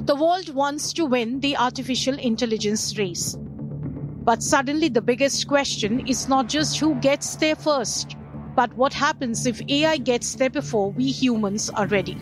The world wants to win the artificial intelligence race. But suddenly the biggest question is not just who gets there first, but what happens if AI gets there before we humans are ready.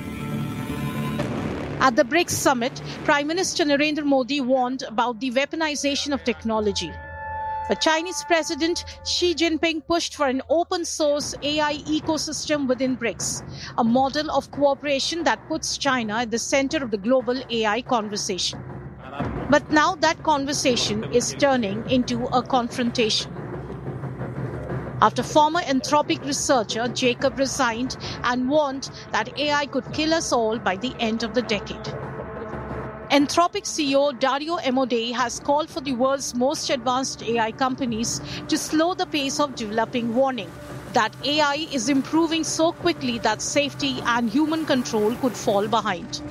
At the BRICS summit, Prime Minister Narendra Modi warned about the weaponization of technology. The Chinese President Xi Jinping pushed for an open-source AI ecosystem within BRICS, a model of cooperation that puts China at the center of the global AI conversation. But now that conversation is turning into a confrontation. After former Anthropic researcher Jacob resigned and warned that AI could kill us all by the end of the decade. Anthropic CEO Dario Amodei has called for the world's most advanced AI companies to slow the pace of developing, warning that AI is improving so quickly that safety and human control could fall behind.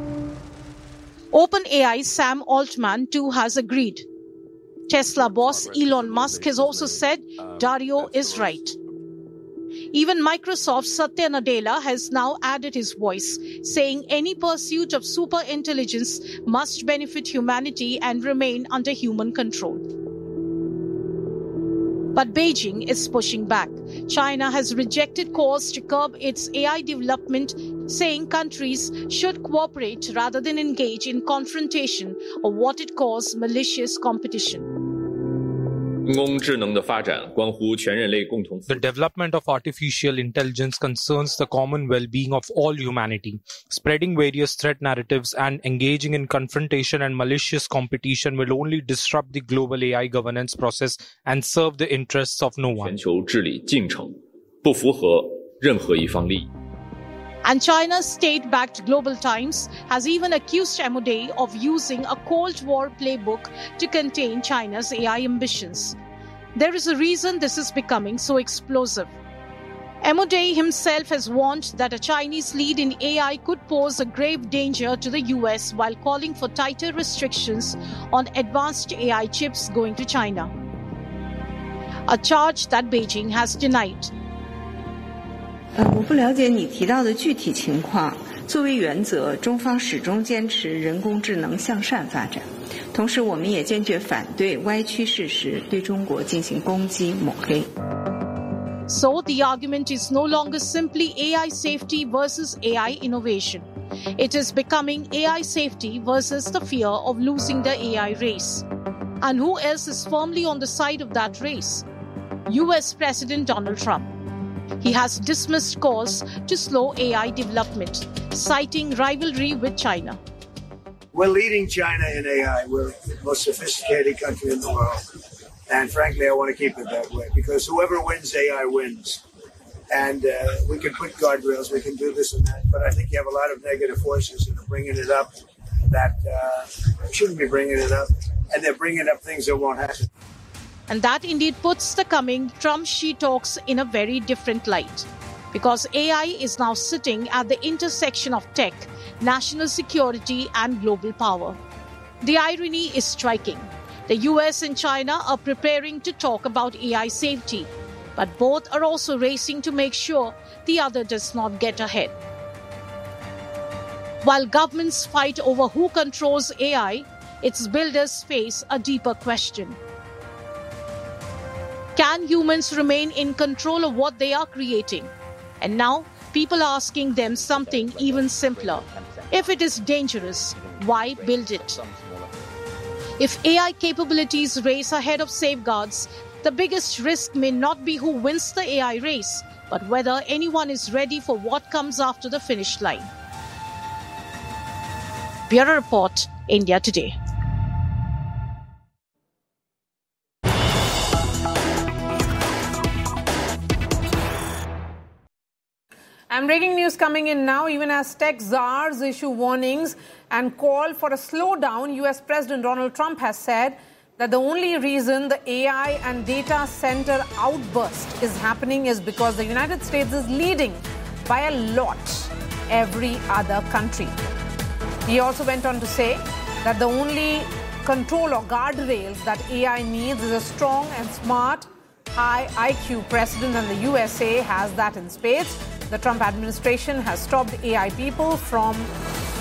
OpenAI's Sam Altman too has agreed. Tesla boss Elon Musk has also said Dario is right. Even Microsoft's Satya Nadella has now added his voice, saying any pursuit of super intelligence must benefit humanity and remain under human control. But Beijing is pushing back. China has rejected calls to curb its AI development, saying countries should cooperate rather than engage in confrontation or what it calls malicious competition. The development of artificial intelligence concerns the common well-being of all humanity. Spreading various threat narratives and engaging in confrontation and malicious competition will only disrupt the global AI governance process and serve the interests of no one. And China's state-backed Global Times has even accused Amodei of using a Cold War playbook to contain China's AI ambitions. There is a reason this is becoming so explosive. Amodei himself has warned that a Chinese lead in AI could pose a grave danger to the US while calling for tighter restrictions on advanced AI chips going to China. A charge that Beijing has denied. 我不了解你提到的具体情况。作为原则，中方始终坚持人工智能向善发展，同时我们也坚决反对歪曲事实，对中国进行攻击抹黑。 So the argument is no longer simply AI safety versus AI innovation. It is becoming AI safety versus the fear of losing the AI race. And who else is firmly on the side of that race? US President Donald Trump. He has dismissed calls to slow AI development, citing rivalry with China. We're leading China in AI. We're the most sophisticated country in the world. And frankly, I want to keep it that way because whoever wins AI wins. And we can put guardrails, we can do this and that. But I think you have a lot of negative voices that are bringing it up that shouldn't be bringing it up. And they're bringing up things that won't happen. And that indeed puts the coming Trump-Xi talks in a very different light. Because AI is now sitting at the intersection of tech, national security, and global power. The irony is striking. The US and China are preparing to talk about AI safety, but both are also racing to make sure the other does not get ahead. While governments fight over who controls AI, its builders face a deeper question. Can humans remain in control of what they are creating? And now, people are asking them something even simpler. If it is dangerous, why build it? If AI capabilities race ahead of safeguards, the biggest risk may not be who wins the AI race, but whether anyone is ready for what comes after the finish line. Bureau Report, India Today. And breaking news coming in now, even as tech czars issue warnings and call for a slowdown, US President Donald Trump has said that the only reason the AI and data center outburst is happening is because the United States is leading by a lot every other country. He also went on to say that the only control or guardrails that AI needs is a strong and smart, high IQ president, and the USA has that in spades. The Trump administration has stopped AI people from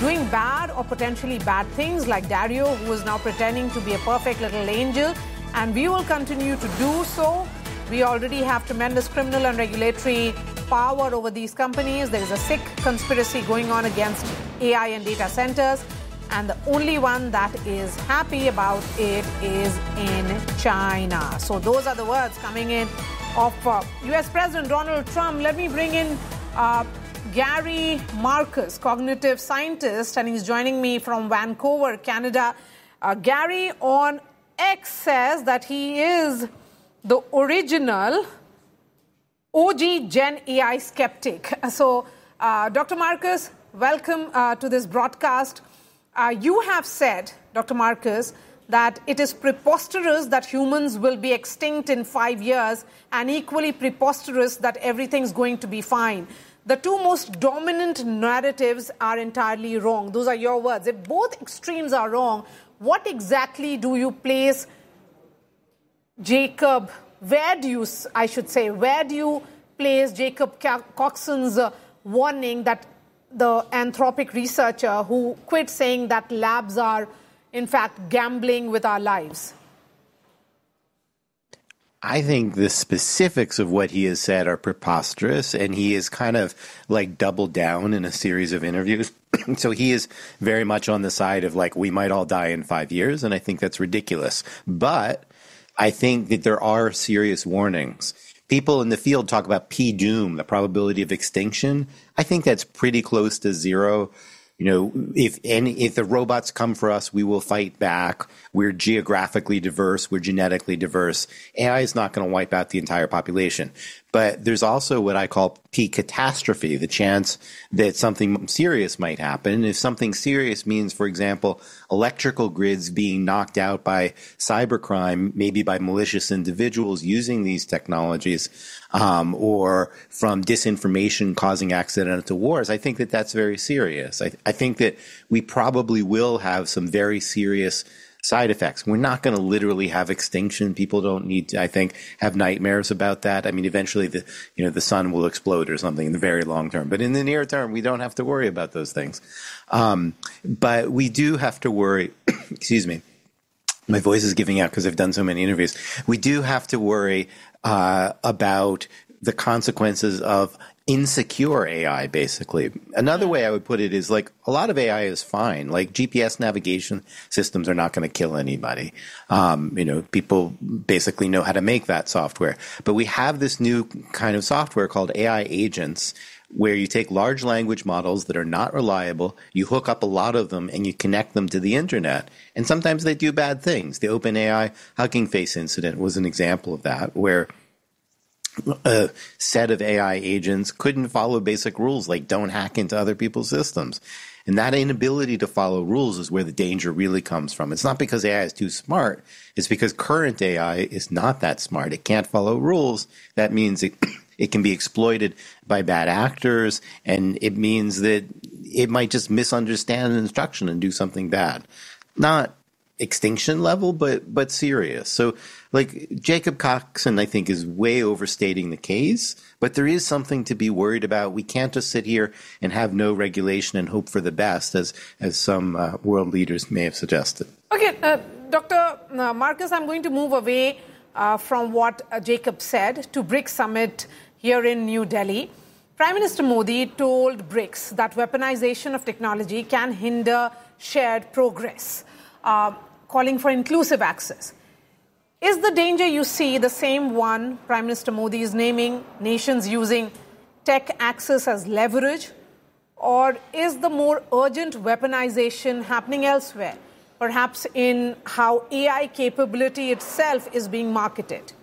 doing bad or potentially bad things, like Dario, who is now pretending to be a perfect little angel, and we will continue to do so. We already have tremendous criminal and regulatory power over these companies. There is a sick conspiracy going on against AI and data centers, and the only one that is happy about it is in China. So those are the words coming in of US President Donald Trump. Let me bring in Gary Marcus, cognitive scientist, and he's joining me from Vancouver, Canada. Gary on X says that he is the original OG Gen AI skeptic. So, Dr. Marcus, welcome to this broadcast. You have said, Dr. Marcus, that it is preposterous that humans will be extinct in 5 years, and equally preposterous that everything's going to be fine. The two most dominant narratives are entirely wrong. Those are your words. If both extremes are wrong, what exactly do you place Jacob, where do you place Jacob Coxon's warning that the Anthropic researcher who quit saying that labs are, in fact, gambling with our lives? I think the specifics of what he has said are preposterous, and he is kind of like doubled down in a series of interviews. So he is very much on the side of like, we might all die in 5 years, and I think that's ridiculous. But I think that there are serious warnings. People in the field talk about P-doom, the probability of extinction. I think that's pretty close to zero. You know, if the robots come for us, we will fight back. We're geographically diverse. We're genetically diverse. AI is not going to wipe out the entire population. But there's also what I call P-catastrophe, the chance that something serious might happen. If something serious means, for example, electrical grids being knocked out by cybercrime, maybe by malicious individuals using these technologies, or from disinformation causing accidental wars, I think that that's very serious. I think that we probably will have some very serious side effects. We're not going to literally have extinction. People don't need to, I think, have nightmares about that. I mean, eventually the sun will explode or something in the very long term. But in the near term, we don't have to worry about those things. But we do have to worry, excuse me, my voice is giving out because I've done so many interviews. We do have to worry about the consequences of insecure AI, basically. Another way I would put it is like a lot of AI is fine. Like GPS navigation systems are not going to kill anybody. People basically know how to make that software. But we have this new kind of software called AI agents, where you take large language models that are not reliable, you hook up a lot of them, and you connect them to the internet. And sometimes they do bad things. The OpenAI Hugging Face incident was an example of that, where a set of AI agents couldn't follow basic rules like don't hack into other people's systems. And that inability to follow rules is where the danger really comes from. It's not because AI is too smart. It's because current AI is not that smart. It can't follow rules. That means it can be exploited by bad actors, and it means that it might just misunderstand an instruction and do something bad. Not extinction level, but serious. So like Jacob Coxon, I think, is way overstating the case, but there is something to be worried about. We can't just sit here and have no regulation and hope for the best, as some world leaders may have suggested. Okay, Dr. Marcus, I'm going to move away from what Jacob said to BRICS Summit here in New Delhi. Prime Minister Modi told BRICS that weaponization of technology can hinder shared progress, calling for inclusive access. Is the danger you see the same one Prime Minister Modi is naming, nations using tech access as leverage? Or is the more urgent weaponization happening elsewhere, perhaps in how AI capability itself is being marketed?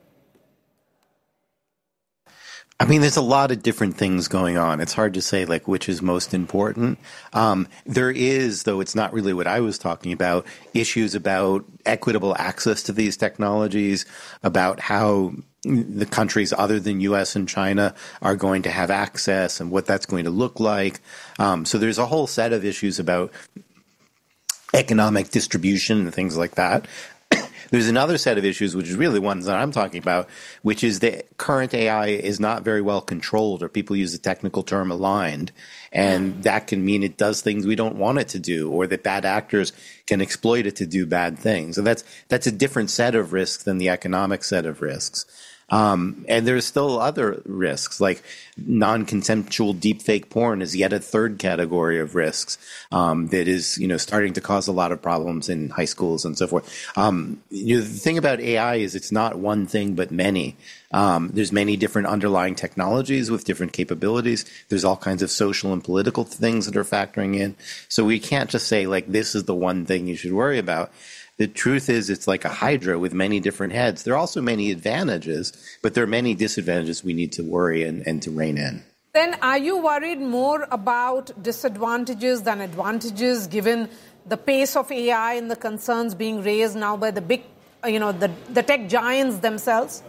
I mean, there's a lot of different things going on. It's hard to say, like, which is most important. There is, though it's not really what I was talking about, issues about equitable access to these technologies, about how the countries other than U.S. and China are going to have access and what that's going to look like. So there's a whole set of issues about economic distribution and things like that. There's another set of issues, which is really the ones that I'm talking about, which is that current AI is not very well controlled, or people use the technical term aligned. And that can mean it does things we don't want it to do, or that bad actors can exploit it to do bad things. And that's a different set of risks than the economic set of risks. And there's still other risks, like non-consensual deepfake porn is yet a third category of risks that is, starting to cause a lot of problems in high schools and so forth. The thing about AI is it's not one thing but many. There's many different underlying technologies with different capabilities. There's all kinds of social and political things that are factoring in. So we can't just say, like, this is the one thing you should worry about. The truth is it's like a hydra with many different heads. There are also many advantages, but there are many disadvantages we need to worry and to rein in. Then are you worried more about disadvantages than advantages, given the pace of AI and the concerns being raised now by the big, the tech giants themselves?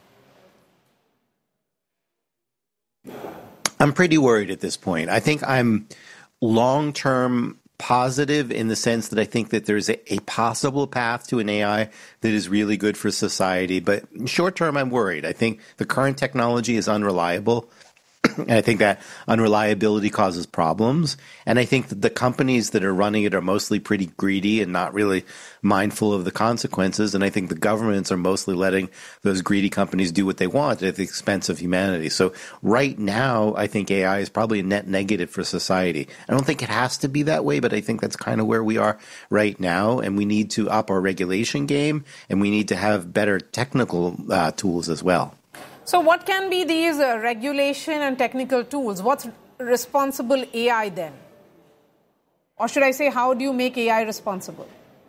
I'm pretty worried at this point. I think I'm long-term positive in the sense that I think that there's a possible path to an AI that is really good for society. But short term, I'm worried. I think the current technology is unreliable. And I think that unreliability causes problems. And I think that the companies that are running it are mostly pretty greedy and not really mindful of the consequences. And I think the governments are mostly letting those greedy companies do what they want at the expense of humanity. So right now, I think AI is probably a net negative for society. I don't think it has to be that way, but I think that's kind of where we are right now. And we need to up our regulation game, and we need to have better technical tools as well. So what can be these regulation and technical tools? What's responsible AI then? Or should I say, how do you make AI responsible?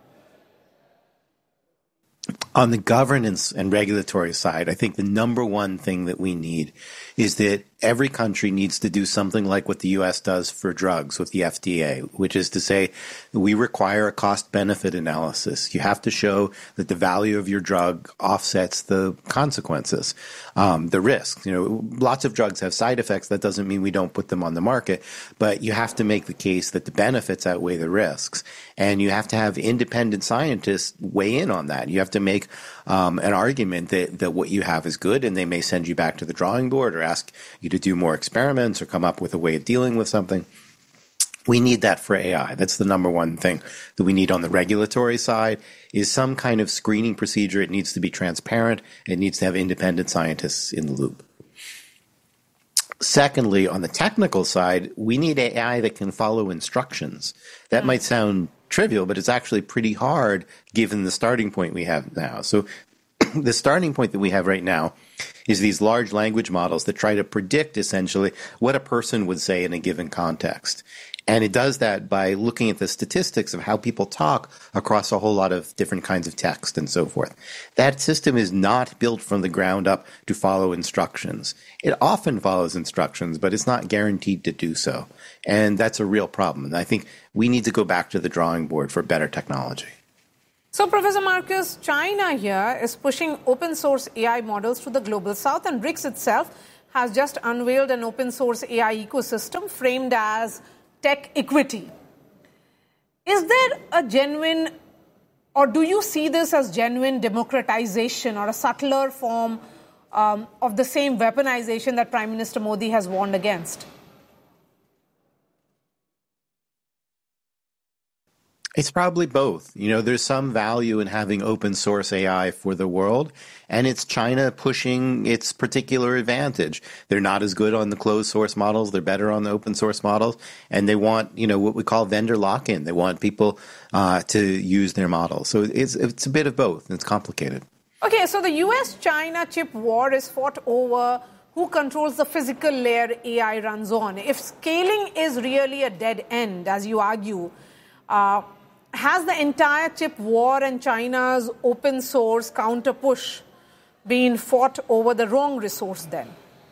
On the governance and regulatory side, I think the number one thing that we need is that every country needs to do something like what the U.S. does for drugs with the FDA, which is to say we require a cost-benefit analysis. You have to show that the value of your drug offsets the consequences, the risks. Lots of drugs have side effects. That doesn't mean we don't put them on the market, but you have to make the case that the benefits outweigh the risks. And you have to have independent scientists weigh in on that. You have to make an argument that what you have is good, and they may send you back to the drawing board or ask you to do more experiments or come up with a way of dealing with something. We need that for AI. That's the number one thing that we need on the regulatory side is some kind of screening procedure. It needs to be transparent. It needs to have independent scientists in the loop. Secondly, on the technical side, we need AI that can follow instructions. That might sound trivial, but it's actually pretty hard given the starting point we have now. So the starting point that we have right now is these large language models that try to predict essentially what a person would say in a given context. And it does that by looking at the statistics of how people talk across a whole lot of different kinds of text and so forth. That system is not built from the ground up to follow instructions. It often follows instructions, but it's not guaranteed to do so. And that's a real problem. And I think we need to go back to the drawing board for better technology. So, Professor Marcus, China here is pushing open source AI models to the global south, and BRICS itself has just unveiled an open source AI ecosystem framed as tech equity. Is there a genuine, or do you see this as genuine democratization or a subtler form of the same weaponization that Prime Minister Modi has warned against? It's probably both. There's some value in having open source AI for the world, and it's China pushing its particular advantage. They're not as good on the closed source models. They're better on the open source models, and they want, what we call vendor lock-in. They want people to use their models. So it's a bit of both, and it's complicated. Okay, so the US-China chip war is fought over who controls the physical layer AI runs on. If scaling is really a dead end, as you argue, has the entire chip war and China's open source counter push been fought over the wrong resource then?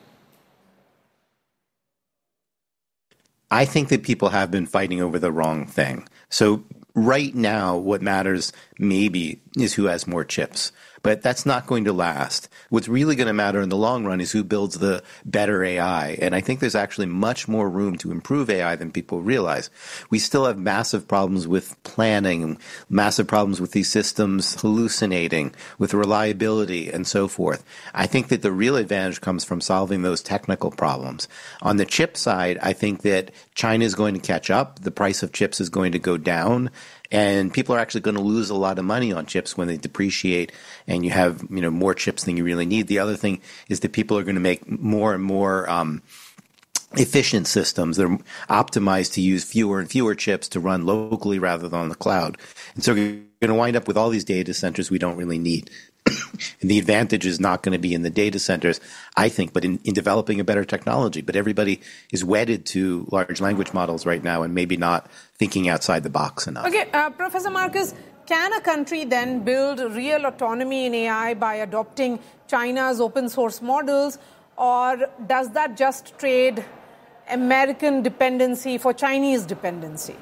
I think that people have been fighting over the wrong thing. So right now, what matters maybe is who has more chips. But that's not going to last. What's really going to matter in the long run is who builds the better AI. And I think there's actually much more room to improve AI than people realize. We still have massive problems with planning, massive problems with these systems hallucinating, with reliability, and so forth. I think that the real advantage comes from solving those technical problems. On the chip side, I think that China is going to catch up. The price of chips is going to go down. And people are actually going to lose a lot of money on chips when they depreciate and you have, more chips than you really need. The other thing is that people are going to make more and more efficient systems. They're optimized to use fewer and fewer chips to run locally rather than on the cloud. And so you're going to wind up with all these data centers we don't really need. And the advantage is not going to be in the data centers, I think, but in developing a better technology. But everybody is wedded to large language models right now and maybe not thinking outside the box enough. Okay, Professor Marcus, can a country then build real autonomy in AI by adopting China's open source models, or does that just trade American dependency for Chinese dependency?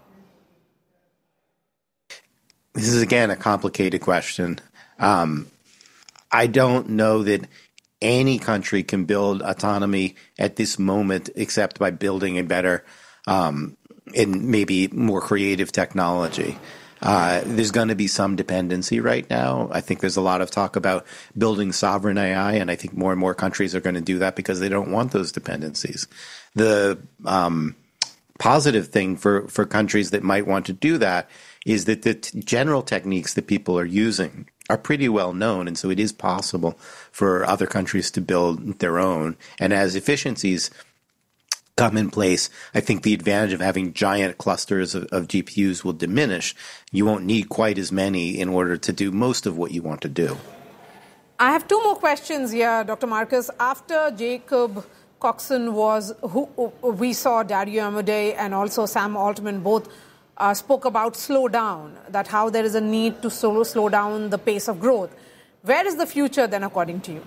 This is, again, a complicated question. I don't know that any country can build autonomy at this moment except by building a better and maybe more creative technology. There's going to be some dependency right now. I think there's a lot of talk about building sovereign AI, and I think more and more countries are going to do that because they don't want those dependencies. The positive thing for countries that might want to do that is that the general techniques that people are using are pretty well known, and so it is possible for other countries to build their own. And as efficiencies come in place, I think the advantage of having giant clusters of GPUs will diminish. You won't need quite as many in order to do most of what you want to do. I have two more questions here, Dr. Marcus. After Jacob Coxon we saw Dario Amodei and also Sam Altman both spoke about slow down, that how there is a need to slow down the pace of growth. Where is the future then, according to you?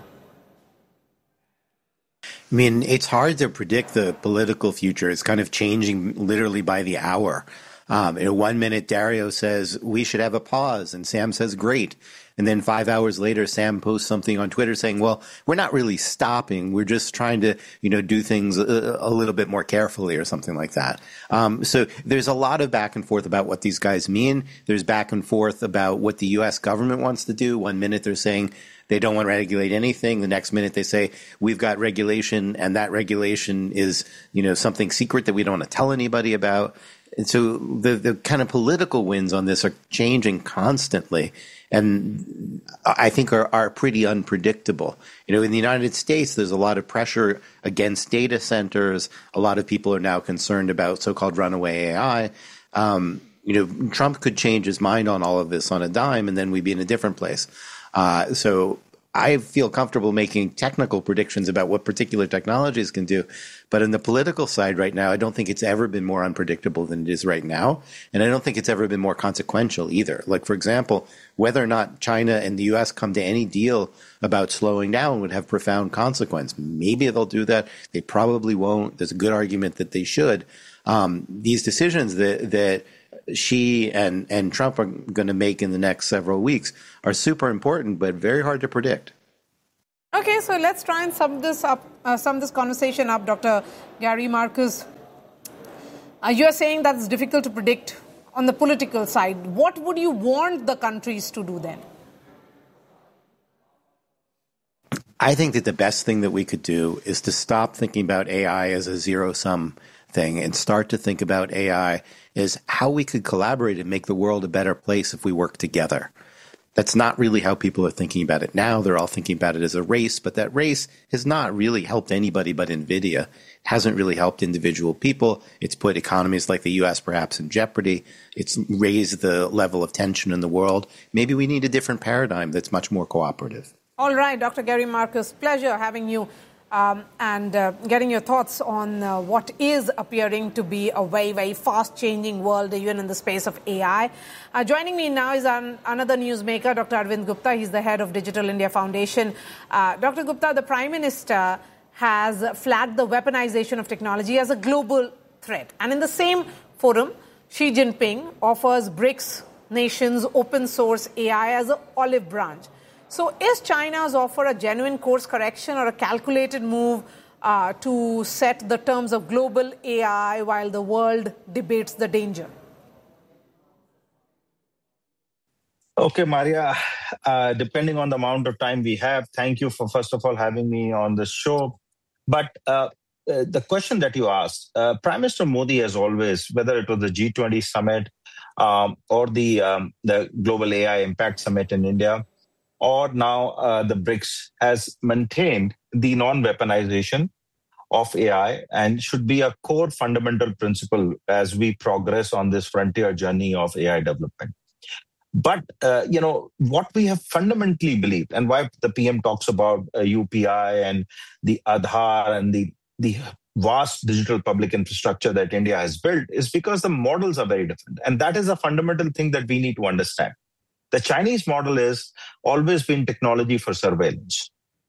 I mean, it's hard to predict the political future. It's kind of changing literally by the hour. 1 minute, Dario says, we should have a pause, and Sam says, great. And then 5 hours later, Sam posts something on Twitter saying, well, we're not really stopping. We're just trying to, do things a little bit more carefully or something like that. So there's a lot of back and forth about what these guys mean. There's back and forth about what the U.S. government wants to do. 1 minute they're saying they don't want to regulate anything. The next minute they say, we've got regulation, and that regulation is, something secret that we don't want to tell anybody about. And so the kind of political winds on this are changing constantly, and I think are pretty unpredictable. In the United States, there's a lot of pressure against data centers. A lot of people are now concerned about so-called runaway AI. Trump could change his mind on all of this on a dime, and then we'd be in a different place. So I feel comfortable making technical predictions about what particular technologies can do. But on the political side right now, I don't think it's ever been more unpredictable than it is right now. And I don't think it's ever been more consequential either. Like, for example, whether or not China and the U.S. come to any deal about slowing down would have profound consequence. Maybe they'll do that. They probably won't. There's a good argument that they should. These decisions that Xi and Trump are going to make in the next several weeks are super important, but very hard to predict. Okay, so let's try and sum this conversation up, Dr. Gary Marcus. You're saying that it's difficult to predict on the political side. What would you want the countries to do then? I think that the best thing that we could do is to stop thinking about AI as a zero-sum thing and start to think about AI as how we could collaborate and make the world a better place if we work together. That's not really how people are thinking about it now. They're all thinking about it as a race, but that race has not really helped anybody but NVIDIA. It hasn't really helped individual people. It's put economies like the U.S. perhaps in jeopardy. It's raised the level of tension in the world. Maybe we need a different paradigm that's much more cooperative. All right, Dr. Gary Marcus, pleasure having you and getting your thoughts on what is appearing to be a very, very fast-changing world, even in the space of AI. Joining me now is another newsmaker, Dr. Arvind Gupta. He's the head of Digital India Foundation. Dr. Gupta, the Prime Minister has flagged the weaponization of technology as a global threat. And in the same forum, Xi Jinping offers BRICS nations open source AI as an olive branch. So is China's offer a genuine course correction or a calculated move to set the terms of global AI while the world debates the danger? Okay, Maria, depending on the amount of time we have, thank you for, first of all, having me on the show. But the question that you asked, Prime Minister Modi has always, whether it was the G20 summit or the Global AI Impact Summit in India, or now the BRICS, has maintained the non-weaponization of AI and should be a core fundamental principle as we progress on this frontier journey of AI development. But, what we have fundamentally believed and why the PM talks about UPI and the Aadhaar and the vast digital public infrastructure that India has built is because the models are very different. And that is a fundamental thing that we need to understand. The Chinese model has always been technology for surveillance.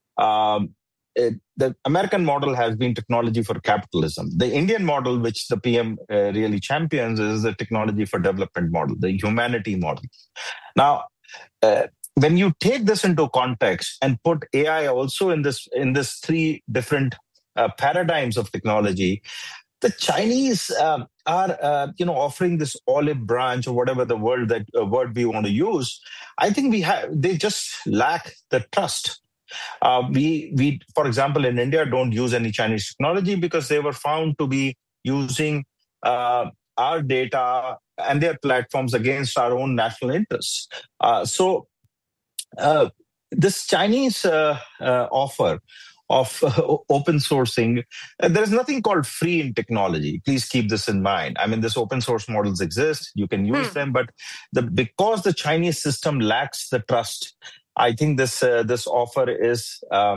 The American model has been technology for capitalism. The Indian model, which the PM really champions, is the technology for development model, the humanity model. Now, when you take this into context and put AI also in this three different paradigms of technology, the Chinese are offering this olive branch or whatever the word we want to use. I think they just lack the trust. We, for example, in India, don't use any Chinese technology because they were found to be using our data and their platforms against our own national interests. So this Chinese offer of open sourcing, there is nothing called free in technology. Please keep this in mind. I mean, this open source models exist. You can use them, but because the Chinese system lacks the trust, I think this offer is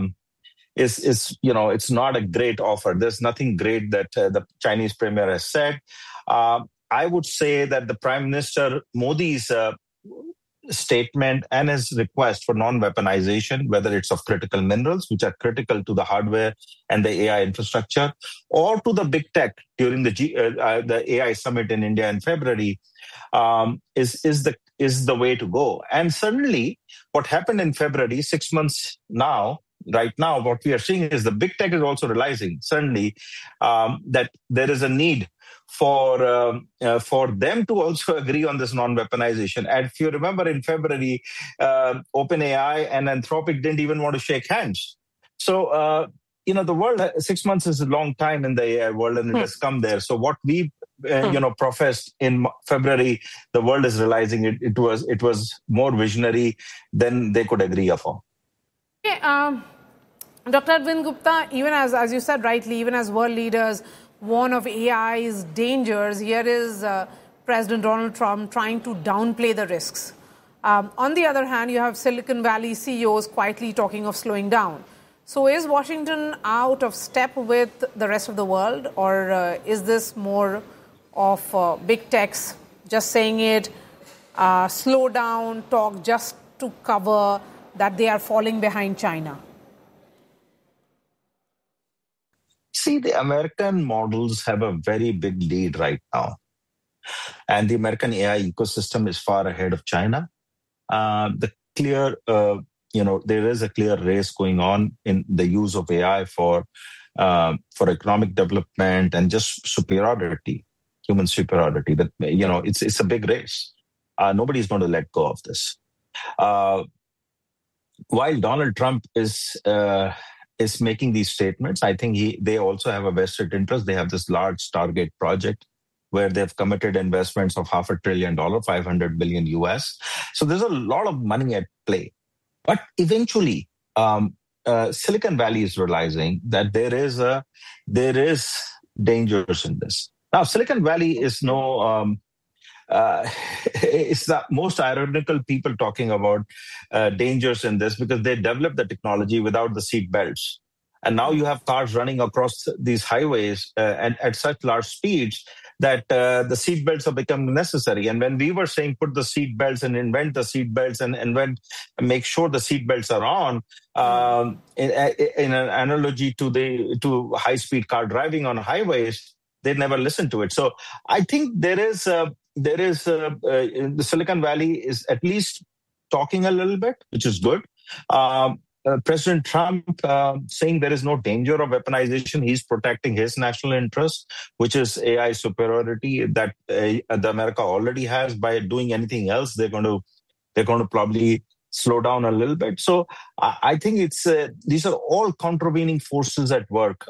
it's not a great offer. There's nothing great that the Chinese premier has said. I would say that the Prime Minister Modi's statement and his request for non-weaponization, whether it's of critical minerals, which are critical to the hardware and the AI infrastructure, or to the big tech during the AI summit in India in February, is the way to go. And suddenly, what happened in February, 6 months now, right now, what we are seeing is the big tech is also realizing suddenly that there is a need for them to also agree on this non-weaponization. And if you remember, in February, OpenAI and Anthropic didn't even want to shake hands. So, the world, 6 months is a long time in the AI world, and it has come there. So what we professed in February, the world is realizing it was more visionary than they could agree upon. Okay, Dr. Arvind Gupta, even as you said rightly, even as world leaders warn of AI's dangers, here is President Donald Trump trying to downplay the risks. On the other hand, you have Silicon Valley CEOs quietly talking of slowing down. So is Washington out of step with the rest of the world, or is this more of big techs just saying it, slow down, talk just to cover that they are falling behind China? See, the American models have a very big lead right now. And the American AI ecosystem is far ahead of China. There is a clear race going on in the use of AI for economic development and just superiority, human superiority. That it's a big race. Nobody's going to let go of this. While Donald Trump is making these statements, I think they also have a vested interest. They have this large Stargate project where they've committed investments of $500 billion, $500 billion US. So there's a lot of money at play. But eventually, Silicon Valley is realizing that there is dangers in this. Now, Silicon Valley is it's the most ironical people talking about dangers in this because they developed the technology without the seat belts. And now you have cars running across these highways and at such large speeds that the seat belts have become necessary. And when we were saying put the seat belts and invent the seat belts and make sure the seat belts are on, in an analogy to high-speed car driving on highways, they never listened to it. So I think there is there is the Silicon Valley is at least talking a little bit, which is good. President Trump saying there is no danger of weaponization. He's protecting his national interest, which is AI superiority that the America already has. By doing anything else, they're going to probably slow down a little bit. So I think it's these are all contravening forces at work.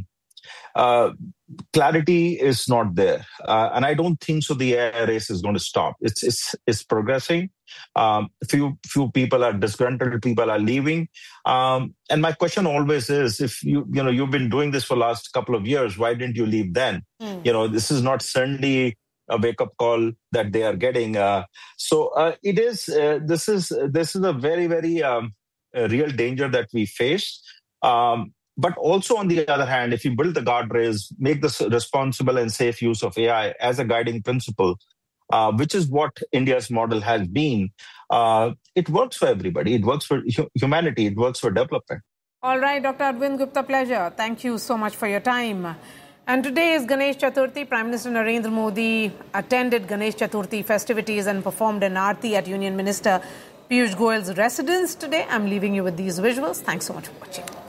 Clarity is not there, and I don't think so. The AI race is going to stop. It's progressing. Few people are disgruntled. People are leaving. And my question always is: if you've been doing this for the last couple of years, why didn't you leave then? This is not certainly a wake-up call that they are getting. It is. This is a very, very real danger that we face. But also, on the other hand, if you build the guardrails, make the responsible and safe use of AI as a guiding principle, which is what India's model has been, it works for everybody. It works for humanity. It works for development. All right, Dr. Arvind Gupta, pleasure. Thank you so much for your time. And today is Ganesh Chaturthi. Prime Minister Narendra Modi attended Ganesh Chaturthi festivities and performed an aarti at Union Minister Piyush Goyal's residence today. I'm leaving you with these visuals. Thanks so much for watching.